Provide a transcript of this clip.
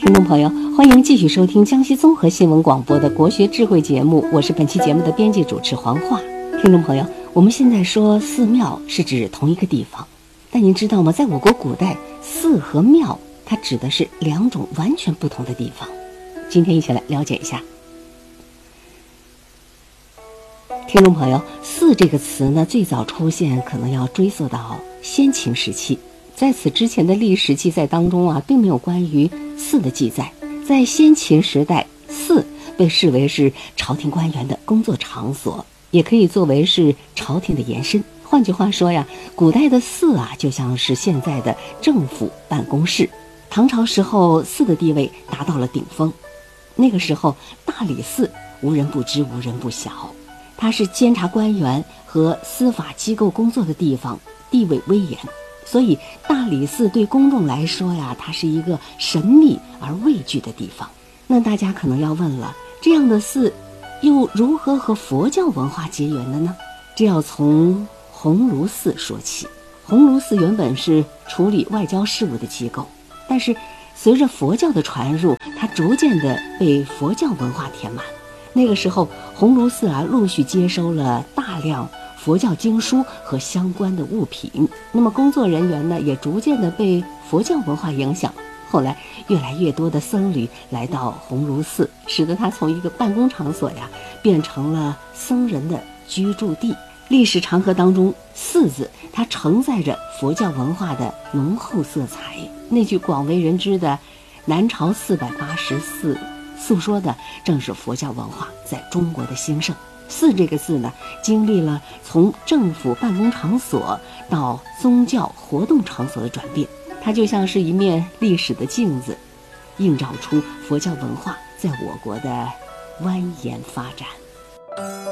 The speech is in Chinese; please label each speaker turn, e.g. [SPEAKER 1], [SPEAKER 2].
[SPEAKER 1] 听众朋友，欢迎继续收听江西综合新闻广播的国学智慧节目，我是本期节目的编辑主持黄华。听众朋友，我们现在说寺庙是指同一个地方，但您知道吗？在我国古代，寺和庙它指的是两种完全不同的地方。今天一起来了解一下。听众朋友，寺这个词呢，最早出现可能要追溯到先秦时期，在此之前的历史记载当中啊，并没有关于寺的记载。在先秦时代，寺被视为是朝廷官员的工作场所，也可以作为是朝廷的延伸。换句话说呀，古代的寺啊，就像是现在的政府办公室。唐朝时候，寺的地位达到了顶峰。那个时候，大理寺无人不知，无人不晓。它是监察官员和司法机构工作的地方，地位威严。所以大理寺对公众来说呀，它是一个神秘而畏惧的地方。那大家可能要问了，这样的寺又如何和佛教文化结缘的呢？这要从鸿胪寺说起。鸿胪寺原本是处理外交事务的机构，但是随着佛教的传入，它逐渐的被佛教文化填满。那个时候，鸿胪寺啊陆续接收了大量佛教经书和相关的物品，那么工作人员呢也逐渐的被佛教文化影响。后来越来越多的僧侣来到鸿胪寺，使得它从一个办公场所呀变成了僧人的居住地。历史长河当中，寺字它承载着佛教文化的浓厚色彩。那句广为人知的南朝480寺，诉说的正是佛教文化在中国的兴盛。寺这个字呢，经历了从政府办公场所到宗教活动场所的转变，它就像是一面历史的镜子，映照出佛教文化在我国的蜿蜒发展。